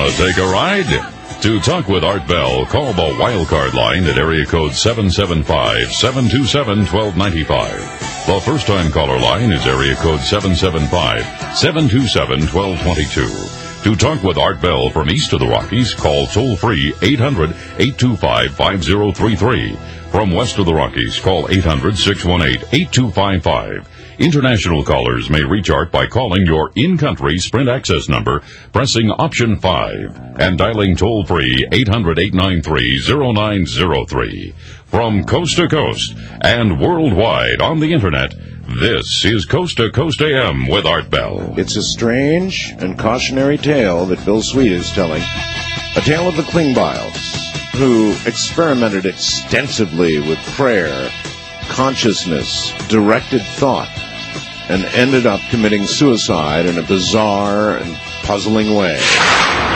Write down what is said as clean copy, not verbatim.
Wanna take a ride? To talk with Art Bell, call the wildcard line at area code 775-727-1295. The first-time caller line is area code 775-727-1222. To talk with Art Bell from east of the Rockies, call toll-free 800-825-5033. From west of the Rockies, call 800-618-8255. International callers may reach Art by calling your in-country Sprint access number, pressing option 5, and dialing toll-free 800-893-0903. From coast to coast and worldwide on the Internet, this is Coast to Coast AM with Art Bell. It's a strange and cautionary tale that Bill Sweet is telling. A tale of the Klingbeils, who experimented extensively with prayer, consciousness, directed thought, and ended up committing suicide in a bizarre and puzzling way.